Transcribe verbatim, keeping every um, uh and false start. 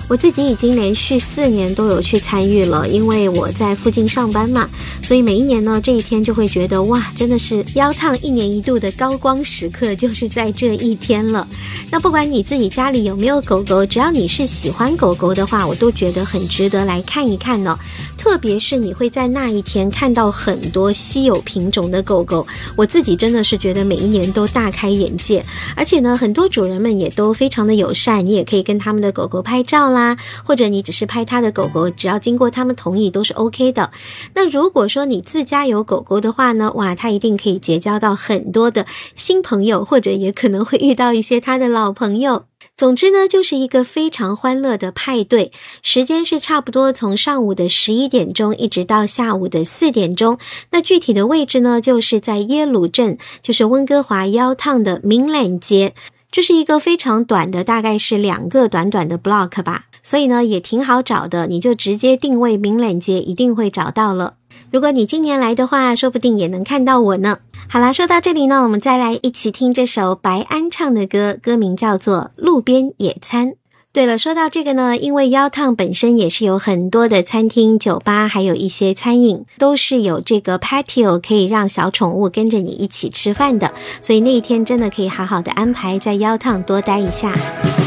我自己已经连续四年都有去参与了，因为我在附近上班嘛，所以每一年呢这一天就会觉得哇，真的是腰烫一年一度的高光时刻就是在这一天了。那不管你自己家里有没有狗狗，只要你是喜欢狗狗的话，我都觉得很值得来看一看呢。特别是你会在那一天看到很多稀有品种的狗狗，我自己真的是觉得每一年都大开眼界。而且呢，很多主人们也都非常的友善，你也可以跟他们的狗狗拍照啦，或者你只是拍他的狗狗，只要经过他们同意都是 OK 的。那如果说你自家有狗狗的话呢，哇，他一定可以结交到很多的新朋友，或者也可能会遇到一些他的老朋友。总之呢，就是一个非常欢乐的派对，时间是差不多从上午的十一点钟一直到下午的四点钟。那具体的位置呢，就是在耶鲁镇，就是温哥华腰烫的明兰街。这是一个非常短的，大概是两个短短的 block 吧，所以呢也挺好找的，你就直接定位明兰街一定会找到了。如果你今年来的话，说不定也能看到我呢。好啦，说到这里呢，我们再来一起听这首白安唱的歌，歌名叫做《路边野餐》。对了，说到这个呢，因为腰烫本身也是有很多的餐厅、酒吧，还有一些餐饮，都是有这个 patio 可以让小宠物跟着你一起吃饭的，所以那一天真的可以好好的安排在腰烫多待一下。